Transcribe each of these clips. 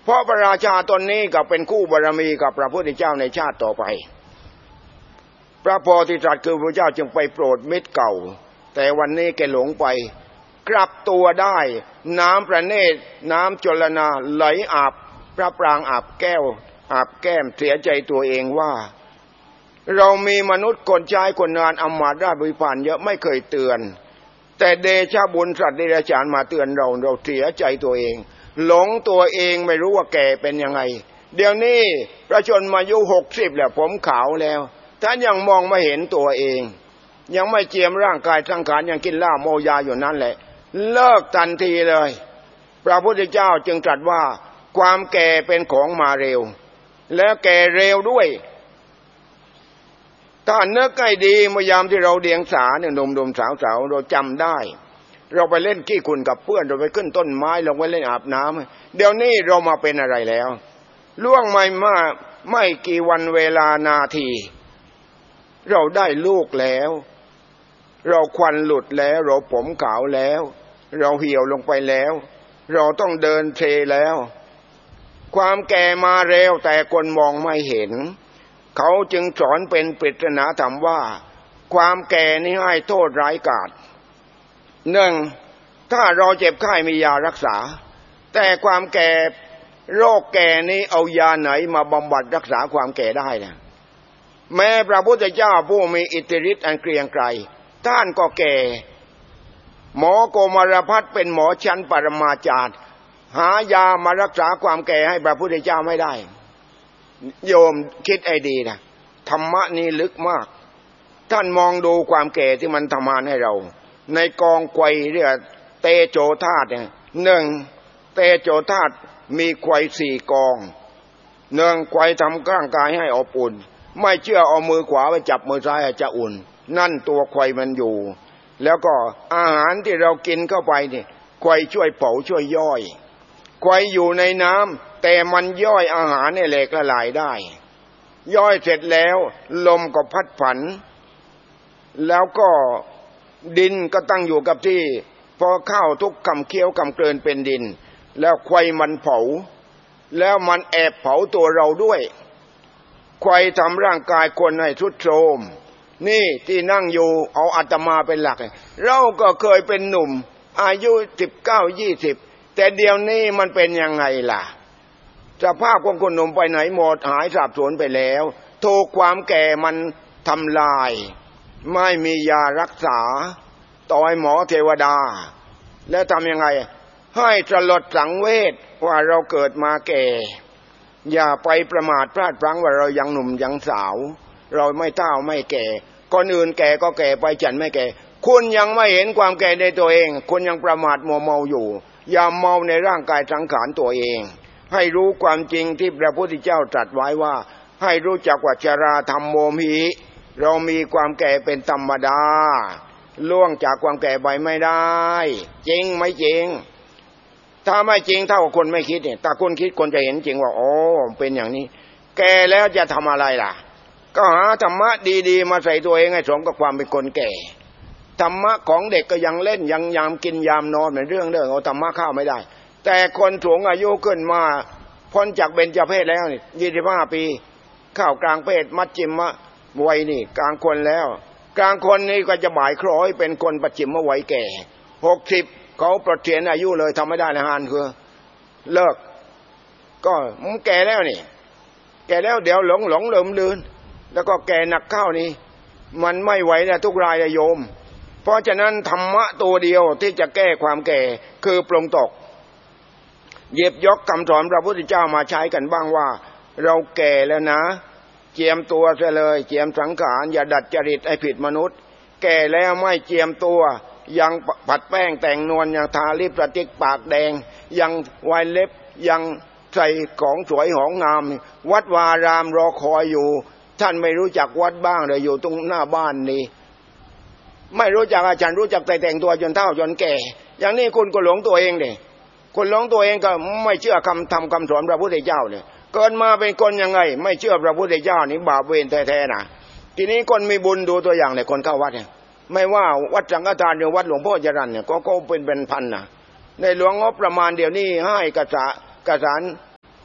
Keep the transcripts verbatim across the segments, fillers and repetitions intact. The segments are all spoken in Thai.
เพราะพระราชาตนนี้ก็เป็นคู่บารมีกับพระพุทธเจ้าในชาติต่อไปพระโพธิสัตว์คือพระเจ้าจึงไปโปรดมิตรเก่าแต่วันนี้แกหลงไปกลับตัวได้น้ำประเนตรน้ำจลนาไหลอาบพระปรางอาบแก้วอาบแก้มเสียใจตัวเองว่าเรามีมนุษย์คนใช้คนงานอำมาตย์ราชบริพารเยอะไม่เคยเตือนแต่เดชะบุญสัตว์เดรัจฉานมาเตือนเราเราเสียใจตัวเองหลงตัวเองไม่รู้ว่าแก่เป็นยังไงเดี๋ยวนี้พระชนมายุหกสิบแล้วผมขาวแล้วท่านยังมองไม่เห็นตัวเองยังไม่เจียมร่างกายสังขารยังกินเหล้าเมายาอยู่นั่นแหละเลิกทันทีเลยพระพุทธเจ้าจึงตรัสว่าความแก่เป็นของมาเร็วและแก่เร็วด้วยถ้านึกให้ดีเมื่อยามที่เราเดียงสาเนี่ยหนุ่มๆสาวๆเราจำได้เราไปเล่นขี้คุณกับเพื่อนเราไปขึ้นต้นไม้ลงไปเล่นอาบน้ำเดี๋ยวนี้เรามาเป็นอะไรแล้วล่วงไม่มาไม่กี่วันเวลานาทีเราได้ลูกแล้วเราควันหลุดแล้วเราผมขาวแล้วเราเหี่ยวลงไปแล้วเราต้องเดินเทแล้วความแก่มาเร็วแต่คนมองไม่เห็นเขาจึงสอนเป็นปริศนาธรรมว่าความแก่นี้ให้โทษร้ายกาจหนึ่งถ้าเราเจ็บไข้มียารักษาแต่ความแก่โรคแก่นี้เอายาไหนมาบำบัดรักษาความแก่ได้นะแม้พระพุทธเจ้าผู้มีอิทธิฤทธิ์อันเกรียงไกรท่านก็แก่หมอโกมารพัฒน์เป็นหมอชั้นปรมาจารย์หายามารักษาความแก่ให้พระพุทธเจ้าไม่ได้โยมคิดไอ้ดีนะธรรมะนี้ลึกมากท่านมองดูความแก่ที่มันทำงานให้เราในกองไกวเรียกเตโชธาตุเนี่ยหนึ่งเตโชธาตุมีไกวสี่กองหนึ่งไกวทำร่างกายให้อบอุ่นไม่เชื่อเอามือขวาไปจับมือซ้ายจะอุ่นนั่นตัวไกวมันอยู่แล้วก็อาหารที่เรากินเข้าไปนี่ไกวช่วยเผาช่วยย่อยไกวอยู่ในน้ำแต่มันย่อยอาหารให้เหลกละลายได้ย่อยเสร็จแล้วลมก็พัดผันแล้วก็ดินก็ตั้งอยู่กับที่พอข้าวทุกคำเคี้ยวคำเกลืนเป็นดินแล้วไกวมันเผาแล้วมันแอบเผาตัวเราด้วยไกวทำร่างกายคนให้ทรุดโทรมนี่ที่นั่งอยู่เอาอาตมาเป็นหลักเราก็เคยเป็นหนุ่มอายุสิบเก้ายี่สิบแต่เดี๋ยวนี้มันเป็นยังไงล่ะสภาพของคนหนุ่มไปไหนหมดหายสาบสูญไปแล้วถูกความแก่มันทำลายไม่มียารักษาต่อให้หมอเทวดาแล้วทำยังไงให้สลดสังเวชว่าเราเกิดมาแก่อย่าไปประมาทพลาดพลั้งว่าเรายังหนุ่มยังสาวเราไม่เฒ่าไม่แก่คนอื่นแก่ก็แก่ไปฉันไม่แก่คุณยังไม่เห็นความแก่ในตัวเองคุณยังประมาทมัวเมาอยู่อย่าเมาในร่างกายสังขารตัวเองให้รู้ความจริงที่พระพุทธเจ้าตรัสไว้ว่าให้รู้จักว่าชราธรรมโมหิเรามีความแก่เป็นธรรมดาล่วงจากความแก่ไปไม่ได้จริงไหมจริงถ้าไม่จริงเท่ากับคนไม่คิดเนี่ยแต่คนคิดคนจะเห็นจริงว่าโอ้เป็นอย่างนี้แก่แล้วจะทำอะไรล่ะก็หาธรรมะดีๆมาใส่ตัวเองให้สมกับความเป็นคนแก่ธรรมะของเด็กก็ยังเล่นยังยามกินยามนอนเป็นเรื่องเรื่องเอาธรรมะเข้าไม่ได้แต่คนสูงอายุขึ้นมาพ้นจากเบญจเพศแล้วนี่ยี่สิบห้าปีเข้ากลางเพศมัจฉิมวัยนี่กลางคนแล้วกลางคนนี่ก็จะหมายคล้อยเป็นคนปัจฉิมวัยแก่หกสิบเขาปลดเกษียณอายุเลยทำไม่ได้นะฮานคือเลิกก็มึงแก่แล้วนี่แก่แล้วเดี๋ยวหลงหลงลืมลืมแล้วก็แก่หนักเข้านี่มันไม่ไหวนะทุกรายโยมเพราะฉะนั้นธรรมะตัวเดียวที่จะแก้ความแก่คือปรงตกเย็บยกคำสอนพระพุทธเจ้ามาใช้กันบ้างว่าเราแก่แล้วนะเจียมตัวซะเลยเจียมสังขารอย่าดัดจริตให้ผิดมนุษย์แก่แล้วไม่เจียมตัวยังผัดแป้งแต่งนวลยังทาลิปสติกปากแดงยังไวเล็บยังใส่ของสวยหองงามวัดวารามรอคอยอยู่ท่านไม่รู้จักวัดบ้างเลยอยู่ตรงหน้าบ้านนี่ไม่รู้จักอาจารย์รู้จักแต่แต่งตัวจนเฒ่าจนแก่อย่างนี้คุณก็หลงตัวเองดิคุณหลงตัวเองก็ไม่เชื่อคำธรรมคำสอนพระพุทธเจ้าเนี่ยเกิดมาเป็นคนยังไงไม่เชื่อพระพุทธเจ้านี่บาปเวรแท้ๆนะทีนี้คนมีบุญดูตัวอย่างเนี่ยคนเข้าวัดเนี่ยไม่ว่าวัดสังฆทานหรือวัดหลวงพ่อจรัญเนี่ยก็ก็เป็นเป็นพันนะในหลวงงบประมาณเดี๋ยวนี้ให้กระสากระสาน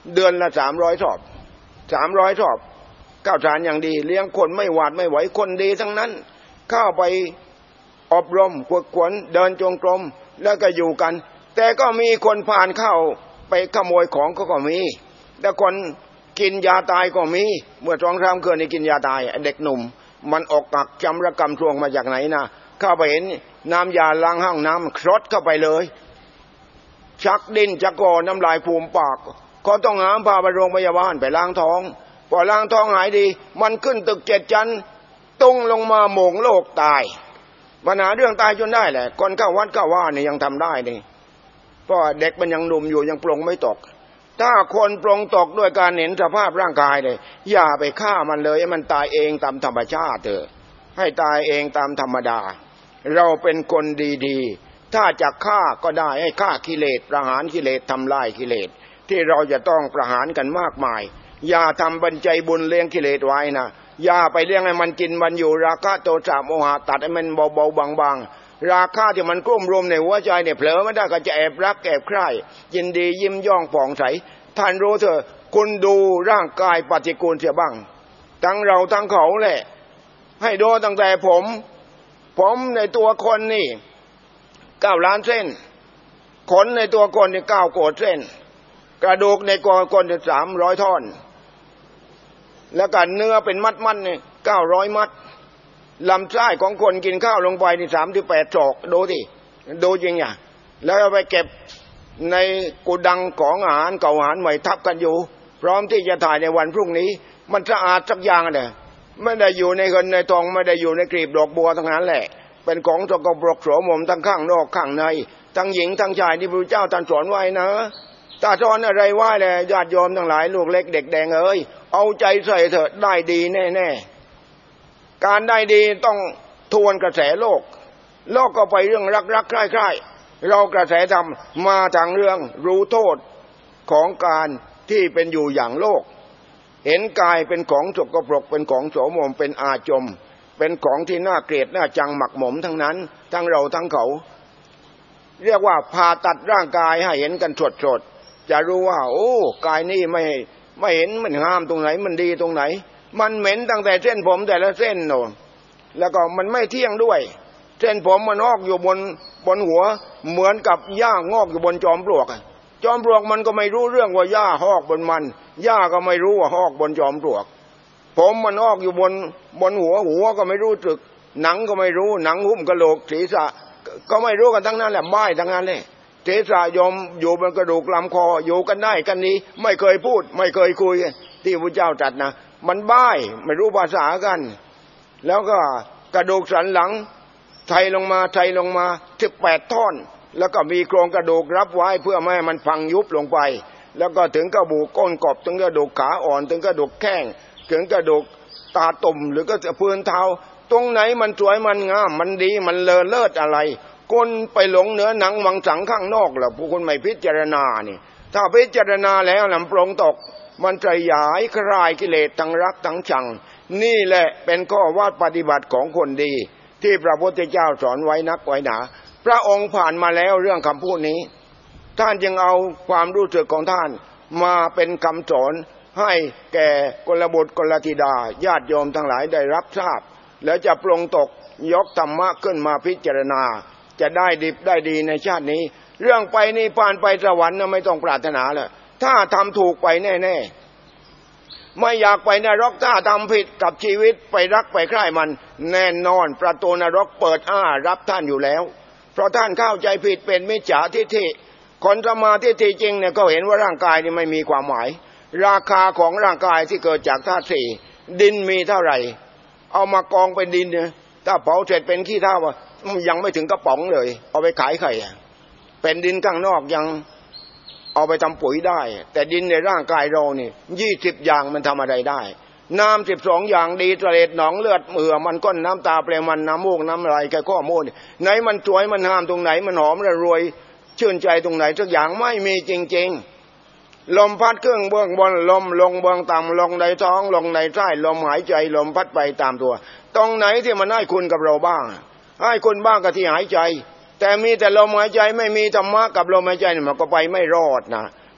เดือนละสามร้อยสอบสามร้อยสอบข้าวสารอย่างดีเลี้ยงคนไม่หวาดไม่ไหวคนดีทั้งนั้นเข้าไปอบรมกวดขวนเดินจงกรมแล้วก็อยู่กันแต่ก็มีคนผ่านเข้าไปขโมยของก็ก็มีแต่คนกินยาตายก็มีเมื่อสองสามคืนนี้กินยาตายเด็กหนุ่มมันออกกักจำระกรรมทวงมาจากไหนนะเข้าไปเห็นน้ำยาล้างห้องน้ำครดเข้าไปเลยชักดิ้นจักกอน้ำลายฟูมปากก็ต้องหามพาไปโรงพยาบาลไปล้างท้องพอล้างท้องหายดีมันขึ้นตึกเจ็ดชั้นตุ้งลงมาโหม่งโลกตายปัญหาเรื่องตายจนได้แหละคนเข้าวัดเข้าว่านี่ยังทำได้นี่เพราะเด็กมันยังหนุ่มอยู่ยังปลงไม่ตกถ้าคนปลงตกด้วยการเห็นสภาพร่างกายเนี่ยอย่าไปฆ่ามันเลยให้มันตายเองตามธรรมชาติเถอะให้ตายเองตามธรรมดาเราเป็นคนดีๆถ้าจะฆ่าก็ได้ให้ฆ่ากิเลสประหารกิเลสทำลายกิเลสที่เราจะต้องประหารกันมากมายอย่าทำบัญใจบุญเลี้ยงกิเลสไว้นะอย่าไปเลี้ยงให้มันกินมันอยู่ราคะโทสะโมหะตัดให้มันเบาๆบางๆราคะที่มันกลุ่มรวมในหัวใจเนี่ยเผลอไม่ได้ก็จะแอบรักแอบใคร่ยินดียิ้มย่องผ่องใสท่านรู้เถอะคุณดูร่างกายปฏิกูลเสียบ้างทั้งเราทั้งเขาแหละให้ดูตั้งแต่ผมผมในตัวคนนี่เก้าล้านเส้นขนในตัวคนนี่เก้าโกฏเส้นกระดูกในตัวคนนี่สามร้อยท่อนแล้วก็เนื้อเป็นมัดมัดเนี่ยเก้าร้อยมัดลำไส้ของคนกินข้าวลงไปนี่สามที่แปดศอกดูสิดูจริงอย่างแล้วเอาไปเก็บในกุดังของอาหารเก่าอาหารใหม่ทับกันอยู่พร้อมที่จะถ่ายในวันพรุ่งนี้มันสะอาดสักอย่างเนี่ยไม่ได้อยู่ในเงินในทองไม่ได้อยู่ในกลีบดอกบัวทั้งนั้นแหละเป็นของสกปรกโสมมทั้งข้างนอกข้างในทั้งหญิงทั้งชายที่พระเจ้าตรัสสอนไว้นะถ้าสอนอะไรไว้แหละญาติโยมทั้งหลายลูกเล็กเด็กแดงเอ้ยเอาใจใส่เถอะได้ดีแน่ๆการได้ดีต้องทวนกระแสโลกโลกก็ไปเรื่องรักๆใคร่ๆเรากระแสธรรมมาทางเรื่องรู้โทษของการที่เป็นอยู่อย่างโลกเห็นกายเป็นของสกปรกเป็นของโสมมเป็นอาจมเป็นของที่น่าเกลียดน่าจังหมักหมมทั้งนั้นทั้งเราทั้งเขาเรียกว่าผ่าตัดร่างกายให้เห็นกันสดๆจะรู้ว่าโอ้กายนี้ไม่ไม่เห็นมันงามตรงไหนมันดีตรงไหนมันเหม็นตั้งแต่เส้นผมแต่ละเส้นโน่นแล้วก็มันไม่เที่ยงด้วยเส้นผมมันงอกอยู่บนบนหัวเหมือนกับหญ้างอกอยู่บนจอมปลวกจอมปลวกมันก็ไม่รู้เรื่องว่าหญ้าหอกบนมันหญ้าก็ไม่รู้ว่าหอกบนจอมปลวกผมมันออกอยู่บนบนหัวหัวก็ไม่รู้สึกหนังก็ไม่รู้หนังหุ้มกระโหลกศีรษะก็ไม่รู้กันทั้งนั้นแหละบ้ายทั้งนั้นเลยศีรษะยมอยู่บนกระดูกลำคออยู่กันได้กันนี้ไม่เคยพูดไม่เคยคุยที่พระเจ้าตรัสนะมันบ้ายไม่รู้ภาษากันแล้วก็กระดูกสันหลังไทลงมาไทลงมาสิบแปดท่อนแล้วก็มีโครงกระดูกรับไว้เพื่อไม่ให้มันพังยุบลงไปแล้วก็ถึงกระดูกก้นกบถึงกระดูกขาอ่อนถึงกระดูกแข้งถึงกระดูกตาตุ่มหรือก็จะพื้นเท้าตรงไหนมันสวยมันงามมันดีมันเลอเลิศอะไรคนไปหลงเนื้อหนังมังสังข้างนอกล่ะผู้คนไม่พิจารณานี่ถ้าพิจารณาแล้วลำปลงตกมันจะหยายคลายกิเลสทั้งรักทั้งชังนี่แหละเป็นข้อวัดปฏิบัติของคนดีที่พระพุทธเจ้าสอนไว้นักไว้หนาพระองค์ผ่านมาแล้วเรื่องคำพูดนี้ท่านจึงเอาความรู้สึกของท่านมาเป็นคำสอนให้แก่กุลบุตรกุลธิดาญาติโยมทั้งหลายได้รับทราบแล้วจะปลงตกยกธรรมะขึ้นมาพิจารณาจะได้ดีได้ดีในชาตินี้เรื่องไปนี่ผ่านไปสวรรค์ไม่ต้องปรารถนาแล้วถ้าทำถูกไปแน่ๆไม่อยากไปนรกถ้าทำผิดกับชีวิตไปรักไปใคร่มันแน่นอนประตูนรกเปิดอ้ารับท่านอยู่แล้วเพราะท่านเข้าใจผิดเป็นมิจฉาทิฏฐิคนสมาธิจริงเนี่ยก็เห็นว่าร่างกายนี่ไม่มีความหมายราคาของร่างกายที่เกิดจากธาตุสี่ดินมีเท่าไหร่เอามากองเป็นดินเนี่ยถ้าเผาเสร็จเป็นขี้เถ้ายังไม่ถึงกระป๋องเลยเอาไปขายใครเป็นดินข้างนอกยังเอาไปทำปุ๋ยได้แต่ดินในร่างกายเรานี่ยี่สิบอย่างมันทำอะไรได้น้ำสิบสองอย่างดีเสลดหนองเลือดเมื่อมันก้นน้ำตาเปลมันน้ำมูกน้ำลายแก่ข้อมูลไหนมันสวยมันงามตรงไหนมันหอมระรวยชื่นใจตรงไหนสักอย่างไม่มีจริงๆลมพัดเครื่องเบื้องบนลมลงเบื้องต่ำลงในท้องลงในไส้ลมหายใจลมพัดไปตามตัวตรงไหนที่มันให้คุณกับเราบ้างให้คุณบ้างกับที่หายใจแต่มีแต่ลมหายใจไม่มีธรรมะกับลมหายใจนี่มันก็ไปไม่รอดนะ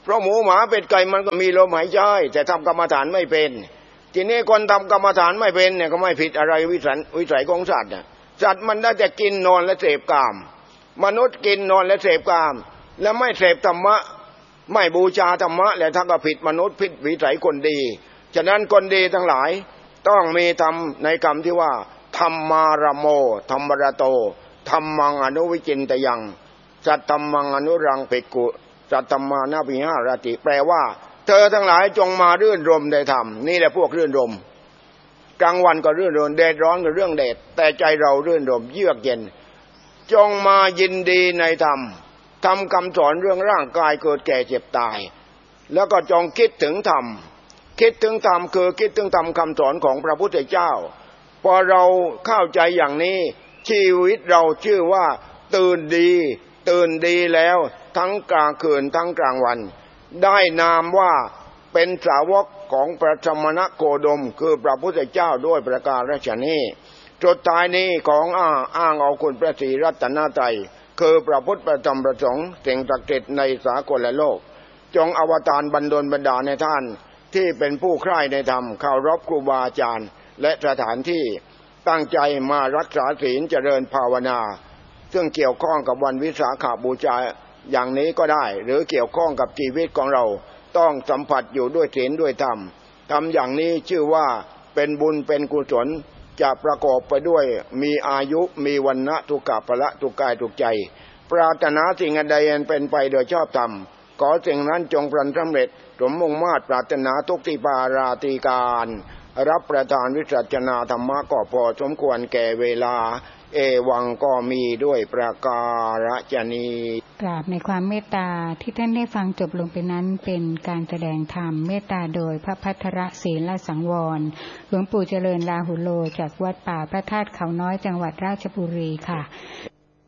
เพราะหมูหมาเป็ดไก่มันก็มีลมหายใจแต่ทำกรรมฐานไม่เป็นทีนี้คนทำกรรมฐานไม่เป็นเนี่ยก็ไม่ผิดอะไรวิสัยวิสัยของสัตว์เนี่ยสัตว์มันได้แต่กินนอนและเสพกามมนุษย์กินนอนและเสพกามและไม่เสพธรรมะไม่บูชาธรรมะและทั้งก็ผิดมนุษย์ผิดวิสัยคนดีฉะนั้นคนดีทั้งหลายต้องมีธรรมในคำที่ว่าธรรมารโมธรรมรโตธรรมังอนุวิจินตยังสัตธรรมังอนุรังภิกขุสัตธรรมานาภิหารติแปลว่าเธอทั้งหลายจงมารื่นรมในธรรมนี่แหละพวกรื่นรมกลางวันก็รื่นรมแดดร้อนก็เรื่องแดดแต่ใจเรารื่นรมเยือกเย็นจงมายินดีในธรรมทำคำสอนเรื่องร่างกายเกิดแก่เจ็บตายแล้วก็จงคิดถึงธรรมคิดถึงธรรมคือคิดถึงธรรมคำสอนของพระพุทธเจ้าพอเราเข้าใจอย่างนี้ชีวิตเราชื่อว่าตื่นดีตื่นดีแล้วทั้งกลางคืนทั้งกลางวันได้นามว่าเป็นสาวกของพระสมณโคดมคือพระพุทธเจ้าด้วยประการฉนี้สุดท้ายนี้ของอ้างอ้างเอาคุณพระศรีรัตนตรัยคือพระพุทธพระธรรมพระสงฆ์สิ่งศักดิ์สิทธิ์ในสากลโลกจงอวตารบันดลบันดาลในท่านที่เป็นผู้ใคร่ในธรรมเคารพครูบาอาจารย์และสถานที่ตั้งใจมารักษาศีลเจริญภาวนาซึ่งเกี่ยวข้องกับวันวิสาขบูชาอย่างนี้ก็ได้หรือเกี่ยวข้องกับชีวิตของเราต้องสัมผัสอยู่ด้วยศีลด้วยธรรมทำอย่างนี้ชื่อว่าเป็นบุญเป็นกุศลจะประกอบไปด้วยมีอายุมีวรรณะทุกขะพละทุกกายทุกใจปรารถนาสิ่งใดเป็นไปโดยชอบธรรมขอสิ่งนั้นจงพลันสำเร็จสมมุ่งมาตรปรารถนาทุกที่ปาราตีการรับประทานวิสัชนาธรรมะก็พอสมควรแก่เวลาเอวังก็มีด้วยประการฉนี้กราบในความเมตตาที่ท่านได้ฟังจบลงไปนั้นเป็นการแสดงธรรมเมตตาโดยพระภัทรศีลสังวรหลวงปู่เจริญลาหุโลจากวัดป่าพระธาตุเขาน้อยจังหวัดราชบุรีค่ะ